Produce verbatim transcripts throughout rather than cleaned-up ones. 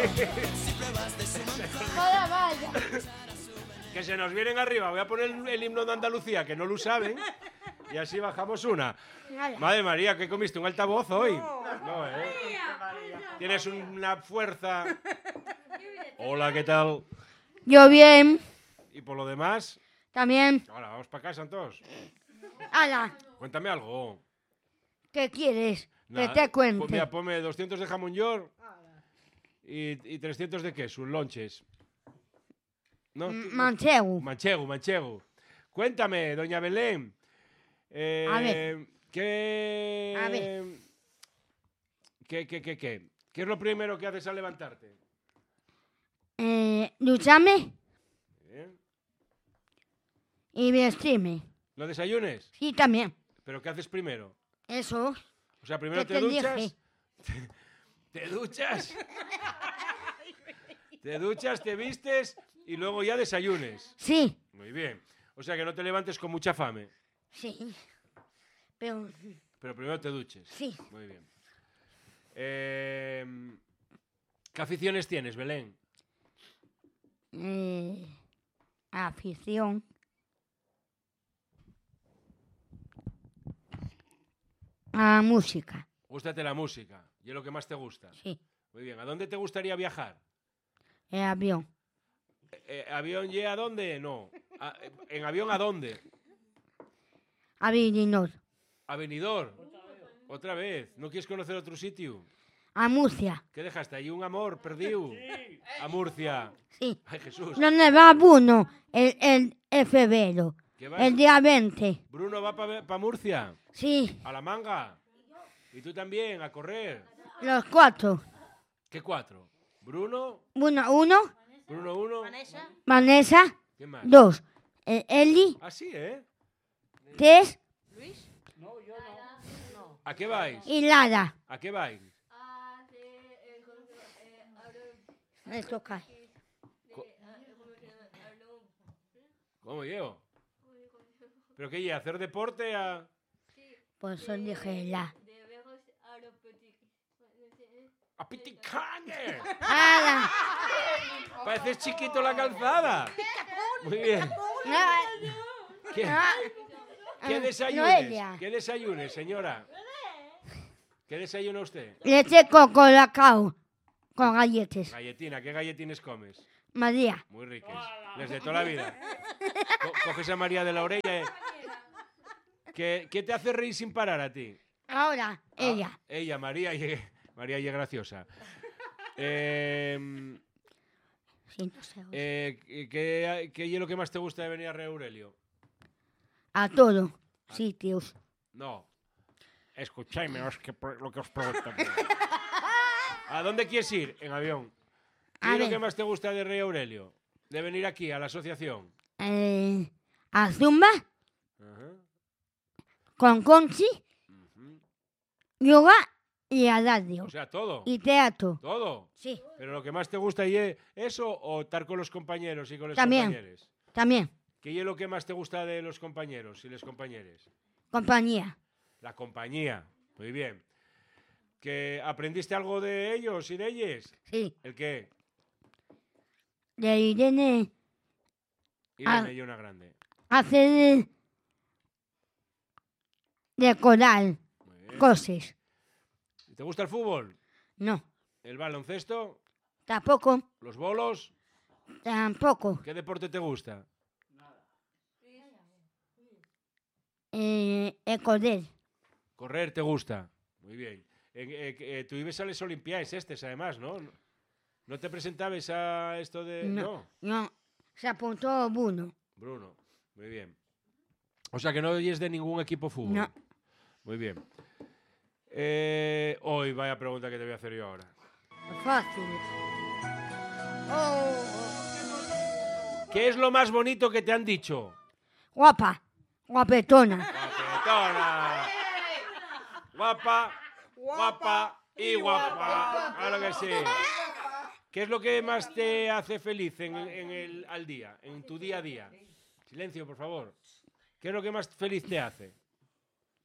Vaya, vaya. Que se nos vienen arriba. Voy a poner el himno de Andalucía, que no lo saben. Y así bajamos una. Vale. Madre María, ¿qué comiste? ¿Un altavoz hoy? No, ¿eh? Tienes una fuerza. Hola, ¿qué tal? Yo bien. ¿Y por lo demás? También. Ahora, vamos para casa, Santos. Ala, Cuéntame algo. ¿qué quieres? Nah, que te cuente. Pues mira, ponme doscientos de jamón york y, y trescientos de queso, lonches. ¿No? M- Manchego. Manchego, manchego. Cuéntame, doña Belén. Eh, A ver. ¿Qué... A ver. ¿Qué, qué, qué, qué? ¿Qué es lo primero que haces al levantarte? Eh, ducharme ¿Eh? y vestirme. ¿No desayunes? Sí, también. ¿Pero qué haces primero? Eso. O sea, primero ¿Qué te te duchas. dije? ¿Te duchas? Te duchas, te vistes y luego ya desayunes. Sí, Muy bien. O sea que no te levantes con mucha fame. sí. Pero Pero primero te duches. sí. Muy bien. Eh, ¿Qué aficiones tienes, Belén? Eh, afición. A música. Gústate la música. ¿Y es lo que más te gusta? Sí. Muy bien. ¿A dónde te gustaría viajar? El avión. Eh, ¿Avión y a dónde? No. A- ¿En avión a dónde? A Villinor. A Benidorm. Otra vez. ¿No quieres conocer otro sitio? A Murcia. ¿Qué dejaste ahí? ¿Un amor perdido? A Murcia. Sí. Ay, Jesús. ¿Dónde va Bruno? El, el, el febrero. ¿Qué vas? El día veinte. ¿Bruno va para Murcia? Sí. ¿A la manga? ¿Y tú también? ¿A correr? Los cuatro. ¿Qué cuatro? ¿Bruno? Uno, uno. ¿Bruno uno? Vanessa. ¿Qué más? Dos. El Eli. Ah, sí, ¿eh? Tres. ¿A qué vais? Y Lara. ¿A qué vais? Esto cae. ¿Cómo yo? ¿Pero qué lleva? ¿Hacer deporte a...? Por eso dije la. ¡A piticañe! ¡Hala! Pareces chiquito la calzada. Muy bien. ¿Qué, qué desayunes? Noelia. ¿Qué desayunes, señora? ¿Qué desayuna usted? Leche con colacao. Con galletas. Galletina. ¿Qué galletines comes? María. Muy ricas. Desde toda la vida. Co- coges a María de la orella. y- ¿Qué, ¿Qué te hace reír sin parar a ti? Ahora, ella. Ah, ella, María. Y, María y es graciosa. Eh, Sí, no sé. eh, ¿qué, ¿Qué es lo que más te gusta de venir a Rey Aurelio? A todos sitios. No. Escuchadme os que pro- lo que os pregunto. ¿A dónde quieres ir? En avión. ¿Qué A es lo ver. que más te gusta de Rey Aurelio? De venir aquí, a la asociación. Eh, a Zumba. Ajá. Con Conchi. Ujú. Yoga y a radio. O sea, todo. Y teatro. Todo. Sí, Pero lo que más te gusta es eso o estar con los compañeros y con los También. compañeros. también. ¿Qué es lo que más te gusta de los compañeros y los compañeros? Compañía. La compañía. Muy bien. ¿Que aprendiste algo de ellos y de ellas? Sí. ¿El qué? De Irene Irene Ah. y una grande. hace de, de coral. Muy bien. Cosas. ¿Te gusta el fútbol? No. ¿El baloncesto? Tampoco. ¿Los bolos? Tampoco. ¿Qué deporte te gusta? Eh, el coral. Correr te gusta. Muy bien. Eh, eh, eh, tú ibas a las Olimpiadas estes, además, ¿no? ¿No te presentabas a esto de...? No. No. Se apuntó Bruno. Bruno. Muy bien. O sea que no oyes de ningún equipo de fútbol. No. Muy bien. Eh, hoy vaya pregunta que te voy a hacer yo ahora. Fácil. Oh. ¿Qué es lo más bonito que te han dicho? Guapa. Guapetona. Guapetona. Guapa, guapa y guapa. Claro que sí. ¿Qué es lo que más te hace feliz en, en el, al día, en tu día a día? Silencio, por favor. ¿Qué es lo que más feliz te hace?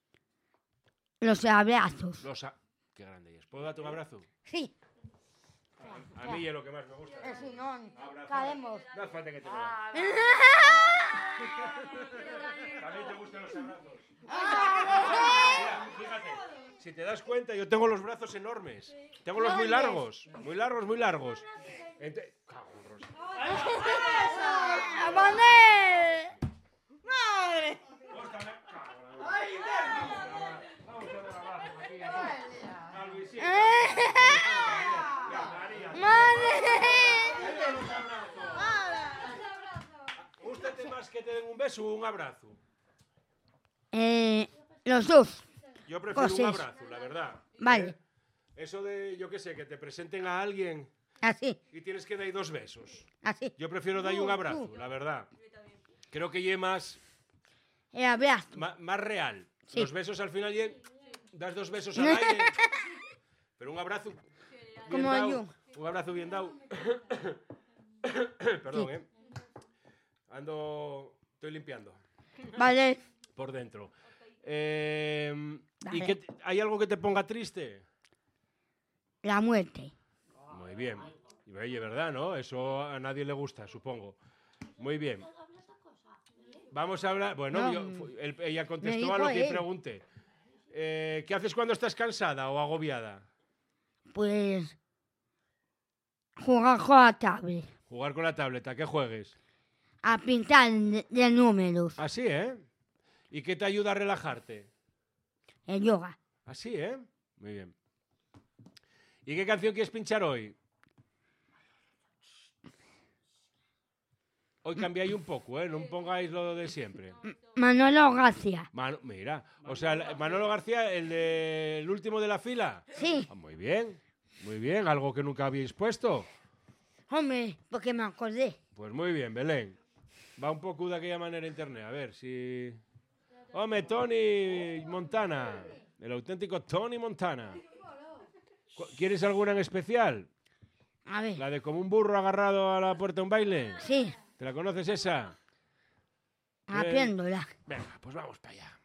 Los abrazos. Los a- Qué grande es. ¿Puedo darte un abrazo? Sí. A mí es lo que más me gusta. E se non, Abrazar. caemos. No hace falta que te lo haga. También te gustan los abrazos. Mira, fíjate, si te das cuenta, yo tengo los brazos enormes. Tengo los muy largos, muy largos, muy largos. Ente- Cago en Rosa. ¡Manuel! ¡Madre! Cóstame. Cago en la- ¡Ay, Vamos a dar abrazos aquí. A Luisito. ¡Eh! Y a María. ¡Manuel! Venga, los abrazos. ¿Gústate más que te den un beso o un abrazo? Eh, los dos. Yo prefiero un Cosas. abrazo, la verdad. Vale. ¿Eh? Eso de, yo qué sé, que te presenten a alguien Así, y tienes que dar dos besos. así. Yo prefiero dar un Tú, abrazo, tú. la verdad. Creo que lleve más, El abrazo. ma- más real. Sí. Los besos al final lle- das dos besos al aire. Pero un abrazo bien Como dado, yo. un abrazo bien dado. Perdón, ¿eh? Ando, estoy limpiando Vale. por dentro. Eh, ¿Y Vale. qué te- hay algo que te ponga triste? La muerte. Muy bien. Y oye, ¿verdad, no? Eso a nadie le gusta, supongo. Muy bien. Vamos a hablar... Bueno, No, yo- fu- él- ella me contestó dijo a lo que él. pregunté. Eh, ¿Qué haces cuando estás cansada o agobiada? Pues jugar con la tablet. Jugar con la tableta, ¿qué juegues? A pintar de, de números. Así, ¿eh? ¿Y qué te ayuda a relajarte? El yoga. Así, ¿eh? Muy bien. ¿Y qué canción quieres pinchar hoy? Hoy cambiáis un poco, ¿eh? No pongáis lo de siempre. Manolo García. Mano- mira, o sea, el- Manolo García, el, de, el último de la fila. Sí. Ah, muy bien, muy bien, algo que nunca habéis puesto. Hombre, porque me acordé. Pues muy bien, Belén. Va un poco de aquella manera internet, a ver si... Hombre, Tony Montana, el auténtico Tony Montana. Cu- ¿Quieres alguna en especial? A ver. La de como un burro agarrado a la puerta de un baile. Sí, ¿Te la conoces esa? haciéndola. Venga, pues vamos para allá.